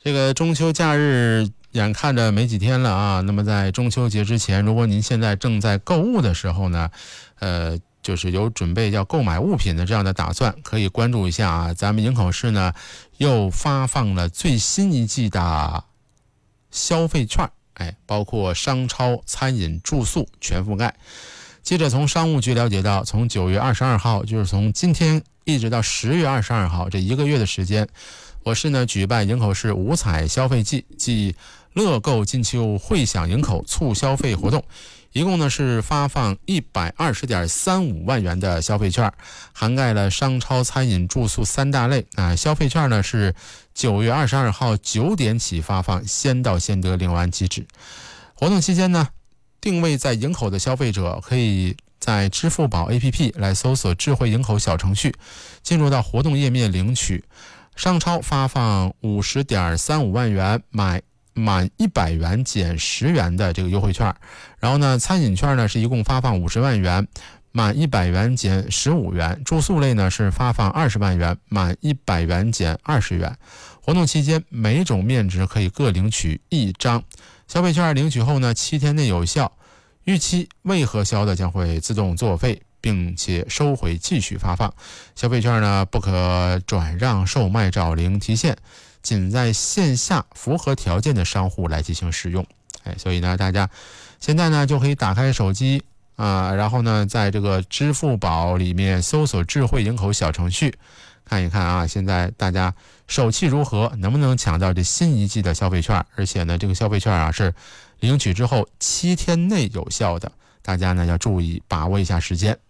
这个中秋假日眼看着没几天了啊，那么在中秋节之前，如果您现在正在购物的时候呢，就是有准备要购买物品的这样的打算，可以关注一下啊。咱们营口市呢又发放了最新一季的消费券，包括商超、餐饮、住宿全覆盖。记者从商务局了解到，从9月22号，就是从今天一直到10月22号这1个月的时间，我市呢举办营口市五彩消费季暨乐购金秋惠享营口促消费活动，一共呢是发放120.35万元的消费券，涵盖了商超、餐饮、住宿3大类。消费券呢是9月22号9点起发放，先到先得，领完即止。活动期间呢，定位在营口的消费者可以在支付宝 APP 来搜索智慧营口小程序，进入到活动页面领取。商超发放50.35万元满100元减10元的这个优惠券，然后呢，餐饮券呢是一共发放50万元，满100元减15元；住宿类呢是发放20万元，满100元减20元。活动期间，每种面值可以各领取1张。消费券领取后呢，7天内有效，逾期未核销的将会自动作废，并且收回继续发放。消费券呢不可转让售卖，找零提现，仅在线下符合条件的商户来进行使用。所以呢，大家现在呢就可以打开手机然后呢在这个支付宝里面搜索智慧营口小程序，看一看啊，现在大家手气如何，能不能抢到这新一季的消费券？而且呢，这个消费券是领取之后7天内有效的，大家呢要注意把握一下时间。